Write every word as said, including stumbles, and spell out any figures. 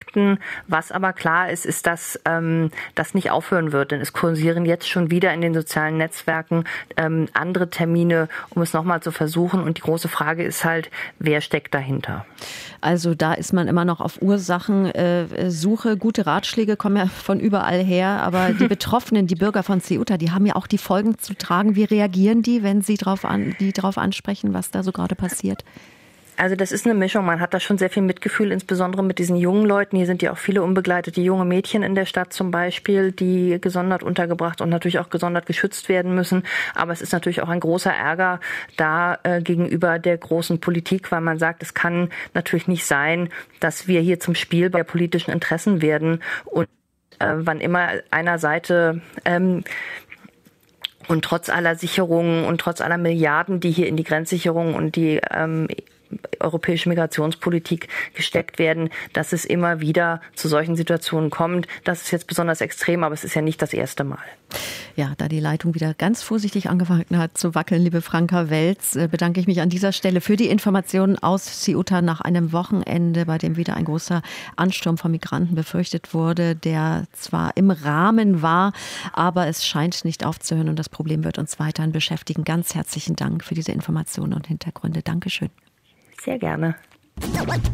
Konflikten. Was aber klar ist, ist, dass ähm, das nicht aufhören wird. Denn es kursieren jetzt schon wieder in den sozialen Netzwerken ähm, andere Termine, um es nochmal zu versuchen. Und die große Frage ist halt, wer steckt dahinter? Also da ist man immer noch auf Ursachensuche. Gute Ratschläge kommen ja von überall her. Aber die Betroffenen, die Bürger von Ceuta, die haben ja auch die Folgen zu tragen. Wie reagieren die, wenn Sie drauf an, die darauf ansprechen, was da so gerade passiert? Also das ist eine Mischung. Man hat da schon sehr viel Mitgefühl, insbesondere mit diesen jungen Leuten. Hier sind ja auch viele unbegleitete junge Mädchen in der Stadt zum Beispiel, die gesondert untergebracht und natürlich auch gesondert geschützt werden müssen. Aber es ist natürlich auch ein großer Ärger da äh, gegenüber der großen Politik, weil man sagt, es kann natürlich nicht sein, dass wir hier zum Spiel bei politischen Interessen werden und äh, wann immer einer Seite ähm, und trotz aller Sicherungen und trotz aller Milliarden, die hier in die Grenzsicherung und die ähm, europäische Migrationspolitik gesteckt werden, dass es immer wieder zu solchen Situationen kommt. Das ist jetzt besonders extrem, aber es ist ja nicht das erste Mal. Ja, da die Leitung wieder ganz vorsichtig angefangen hat zu wackeln, liebe Franka Welz, bedanke ich mich an dieser Stelle für die Informationen aus Ceuta nach einem Wochenende, bei dem wieder ein großer Ansturm von Migranten befürchtet wurde, der zwar im Rahmen war, aber es scheint nicht aufzuhören und das Problem wird uns weiterhin beschäftigen. Ganz herzlichen Dank für diese Informationen und Hintergründe. Dankeschön. Sehr gerne.